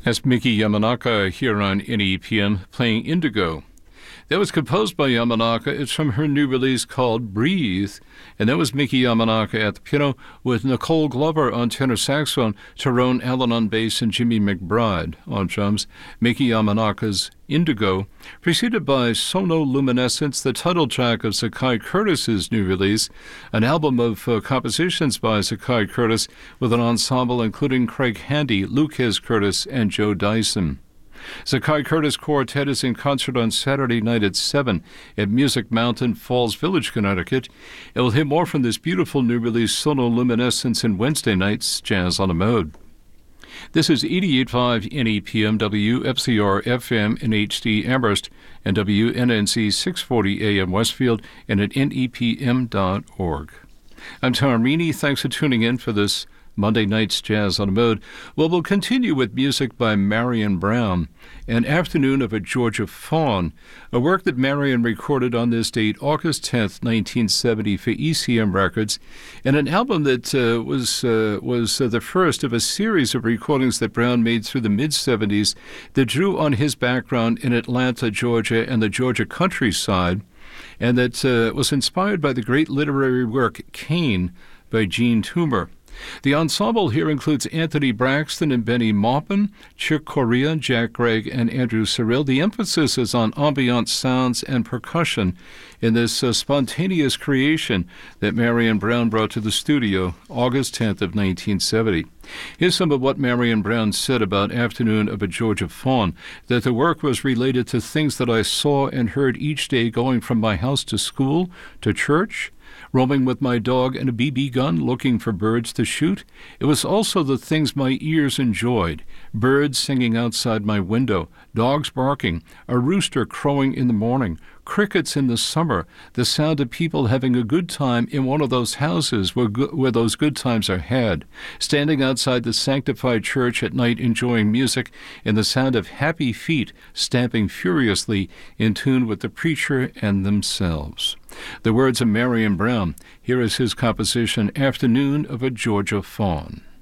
That's Miki Yamanaka here on NEPM playing Indigo. That was composed by Yamanaka. It's from her new release called Breathe. And that was Miki Yamanaka at the piano with Nicole Glover on tenor saxophone, Tyrone Allen on bass, and Jimmy McBride on drums. Miki Yamanaka's Indigo, preceded by Sonoluminescence, the title track of Zakai Curtis's new release, an album of compositions by Zakai Curtis with an ensemble including Craig Handy, Lucas Curtis, and Joe Dyson. Zakai Curtis Quartet is in concert on Saturday night at 7 at Music Mountain, Falls Village, Connecticut. It will hear more from this beautiful new release, Sonoluminescence, in Wednesday night's Jazz on the Mode. This is 88.5 NEPM, WFCR FM in HD Amherst, and WNNC 640 AM Westfield, and at nepm.org. I'm Tom Rini. Thanks for tuning in for this Monday night's Jazz on the Mode. Well, we'll continue with music by Marion Brown, An Afternoon of a Georgia Fawn, a work that Marion recorded on this date, August 10th, 1970, for ECM Records, and an album that was the first of a series of recordings that Brown made through the mid-70s that drew on his background in Atlanta, Georgia, and the Georgia countryside, and that was inspired by the great literary work Cain by Gene Toomer. The ensemble here includes Anthony Braxton and Benny Maupin, Chick Corea, Jack Gregg, and Andrew Cyril. The emphasis is on ambient sounds and percussion in this spontaneous creation that Marion Brown brought to the studio August 10th of 1970. Here's some of what Marion Brown said about Afternoon of a Georgia Fawn, that the work was related to things that I saw and heard each day going from my house to school, to church, roaming with my dog and a BB gun looking for birds to shoot. It was also the things my ears enjoyed, birds singing outside my window, dogs barking, a rooster crowing in the morning, crickets in the summer, the sound of people having a good time in one of those houses where those good times are had, standing outside the sanctified church at night enjoying music, and the sound of happy feet stamping furiously in tune with the preacher and themselves. The words of Marion Brown. Here is his composition, Afternoon of a Georgia Fawn.